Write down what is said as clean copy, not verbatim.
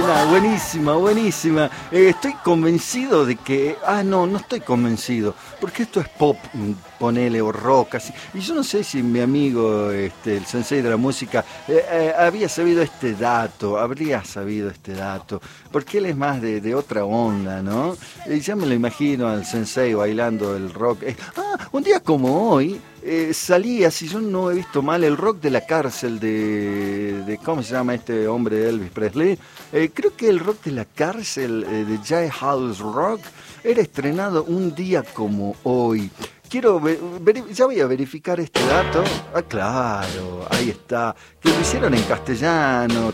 buenísima, buenísima. Estoy convencido de que... no estoy convencido, porque esto es pop, ponele, o rock, así. Y yo no sé si mi amigo, el sensei de la música, habría sabido este dato, porque él es más de otra onda, ¿no? Ya me lo imagino al sensei bailando el rock. Un día como hoy... salía, si yo no he visto mal, el rock de la cárcel de ¿cómo se llama este hombre de Elvis Presley? Creo que el rock de la cárcel de Jailhouse Rock era estrenado un día como hoy. Ya voy a verificar este dato. Claro, ahí está. Que lo hicieron en castellano.